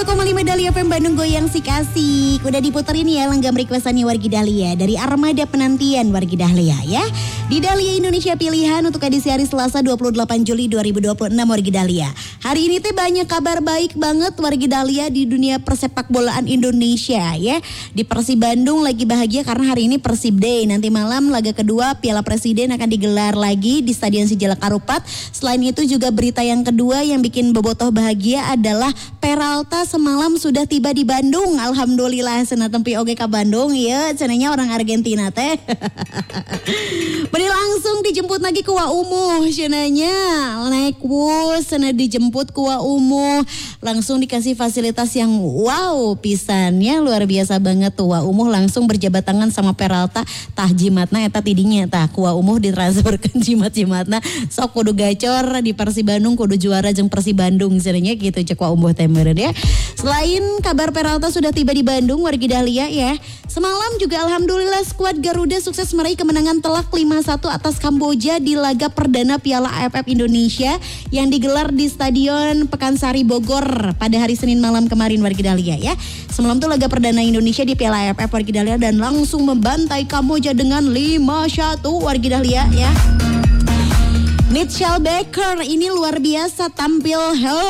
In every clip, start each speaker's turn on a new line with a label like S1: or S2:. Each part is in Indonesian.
S1: 101,5 Dahlia FM Bandung goyang si kasih. Udah diputerin ya langgam requestannya Wargi Dahlia dari Armada Penantian Wargi Dahlia ya. Di Dahlia Indonesia Pilihan untuk edisi hari Selasa 28 Juli 2026 Wargi Dahlia. Hari ini teh banyak kabar baik banget Wargi Dahlia di dunia persepak bolaan Indonesia ya. Di Persib Bandung lagi bahagia karena hari ini Persib Day. Nanti malam laga kedua Piala Presiden akan digelar lagi di Stadion Sijalak Harupat. Selain itu juga berita yang kedua yang bikin bobotoh bahagia adalah Peralta semalam sudah tiba di Bandung. Alhamdulillah cenah tempi oge ka Bandung ya, cenanya orang Argentina teh. Beri langsung dijemput lagi ku Umuh cenanya. Naik bus cenah dijemput ku Umuh. Langsung dikasih fasilitas yang wow pisannya luar biasa banget tuh. Umuh langsung berjabat tangan sama Peralta. Tah jimatna eta tidinya tah ku Umuh ditransferkeun jimat-jimatna. Sok kudu gacor di Persib Bandung kudu juara jeung Persib Bandung cenanya gitu cek Umuh teh meureun ya. Selain kabar Peralta sudah tiba di Bandung Wargi Dahlia ya. Semalam juga alhamdulillah skuad Garuda sukses meraih kemenangan telak 5-1 atas Kamboja di laga perdana Piala AFF Indonesia yang digelar di Stadion Pekansari Bogor pada hari Senin malam kemarin Wargi Dahlia ya. Semalam tuh laga perdana Indonesia di Piala AFF Wargi Dahlia dan langsung membantai Kamboja dengan 5-1 Wargi Dahlia ya. Mitchell Baker ini luar biasa tampil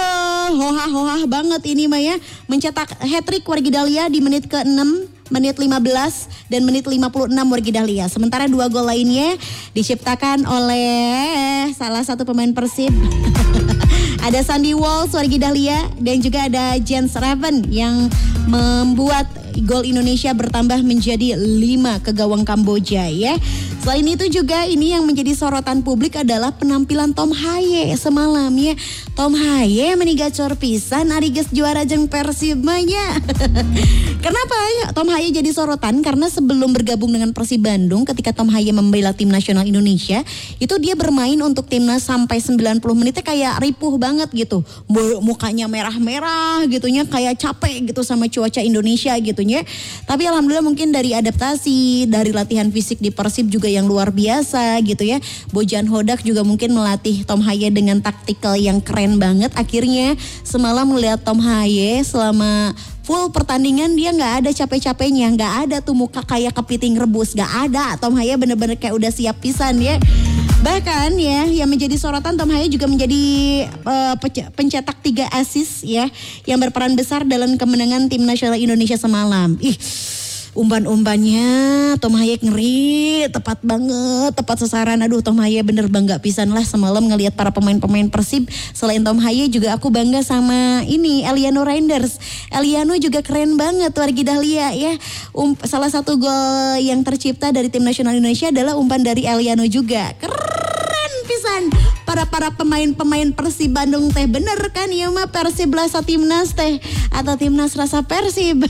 S1: hohah banget ini mah ya. Mencetak hat-trick Wargi Dahlia di menit ke-6, menit 15 dan menit 56 Wargi Dahlia. Sementara 2 gol lainnya diciptakan oleh salah satu pemain Persib. Ada Sandy Walsh Wargi Dahlia dan juga ada Jens Raven yang membuat gol Indonesia bertambah menjadi 5 ke gawang Kamboja ya. Selain itu juga ini yang menjadi sorotan publik adalah penampilan Tom Haye semalam ya. Tom Haye menigacor pisan ari geus juara jeung Persib mah nya. Kenapa ya Tom Haye jadi sorotan? Karena sebelum bergabung dengan Persib Bandung ketika Tom Haye membela tim nasional Indonesia, itu dia bermain untuk timnas sampai 90 menitnya kayak ripuh banget gitu. Mukanya merah-merah gitunya kayak capek gitu sama cuaca Indonesia gitunya. Tapi alhamdulillah mungkin dari adaptasi, dari latihan fisik di Persib juga yang luar biasa gitu ya. Bojan Hodak juga mungkin melatih Tom Haye dengan taktikal yang keren banget. Akhirnya semalam melihat Tom Haye selama full pertandingan dia gak ada capek-capeknya. Gak ada tuh muka kayak kepiting rebus. Gak ada. Tom Haye bener-bener kayak udah siap pisan ya. Bahkan ya yang menjadi sorotan Tom Haye juga menjadi pencetak 3 assist ya. Yang berperan besar dalam kemenangan tim nasional Indonesia semalam. Umpan-umpannya Tom Haye ngeri, tepat banget, tepat sasaran. Aduh Tom Haye bener bangga pisan lah semalam ngelihat para pemain-pemain Persib. Selain Tom Haye juga aku bangga sama ini Eliano Reinders. Eliano juga keren banget Wargi Dahlia ya. Salah satu gol yang tercipta dari tim nasional Indonesia adalah umpan dari Eliano juga. Keren pisan. Para pemain-pemain Persib Bandung teh bener kan ya mah Persib rasa timnas teh atau timnas rasa Persib.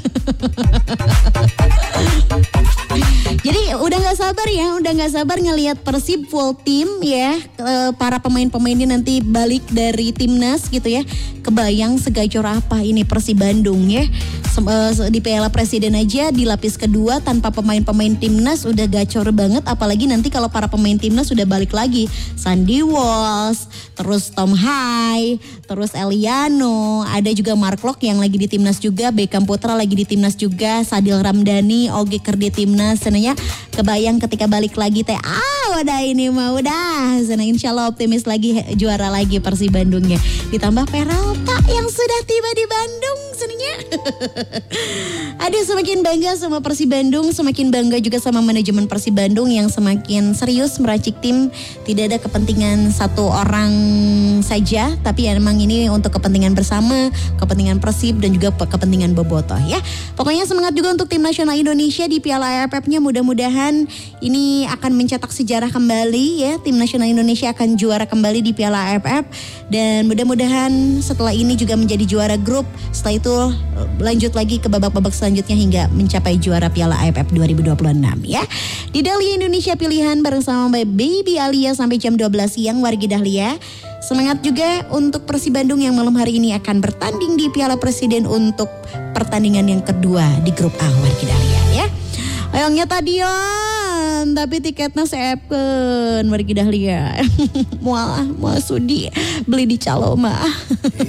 S1: Jadi udah gak sabar ngelihat Persib full tim ya. Para pemain-pemainnya nanti balik dari timnas gitu ya. Kebayang segacor apa ini Persib Bandung ya. Di Piala Presiden aja di lapis kedua tanpa pemain-pemain timnas udah gacor banget. Apalagi nanti kalau para pemain timnas sudah balik lagi. Sandy Walsh, terus Tom Haye, terus Eliano. Ada juga Mark Locke yang lagi di timnas juga. Beckham Putra lagi di timnas juga. Sadil Ramdhani, Oge Ker di timnas. Senanya kebayang ketika balik lagi teh. Udah ini mah udah. Senang insyaallah optimis lagi juara lagi Persib Bandungnya. Ditambah Peralta yang sudah tiba di Bandung senangnya. Aduh semakin bangga sama Persib Bandung, semakin bangga juga sama manajemen Persib Bandung yang semakin serius meracik tim. Tidak ada kepentingan satu orang saja, tapi emang ini untuk kepentingan bersama, kepentingan Persib dan juga kepentingan bobotoh ya. Pokoknya semangat juga untuk tim nasional Indonesia di Piala AFF-nya. Mudah-mudahan ini akan mencetak sejarah kembali ya. Tim nasional Indonesia akan juara kembali di Piala AFF dan mudah-mudahan setelah ini juga menjadi juara grup. Setelah itu lanjut lagi ke babak-babak selanjutnya hingga mencapai juara Piala AFF 2026 ya. Di Dahlia Indonesia Pilihan bareng sama Mbak Baby Alia sampai jam 12 siang Wargi Dahlia. Semangat juga untuk Persib Bandung yang malam hari ini akan bertanding di Piala Presiden untuk pertandingan yang kedua di grup A Wargi Dahlia ya. Ayangnya tadian tapi tiketnya seepkeun Wargi Dahlia. Mual sudi beli di Caloma.